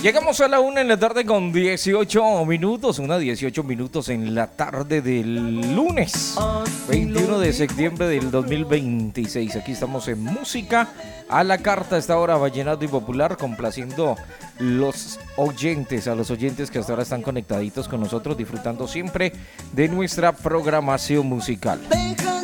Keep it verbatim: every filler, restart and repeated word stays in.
Llegamos a la una en la tarde con dieciocho minutos, una dieciocho minutos en la tarde del lunes veintiuno de septiembre del dos mil veintiséis. Aquí estamos en Música a la Carta, esta hora vallenato y popular, complaciendo los oyentes, a los oyentes que hasta ahora están conectaditos con nosotros, disfrutando siempre de nuestra programación musical.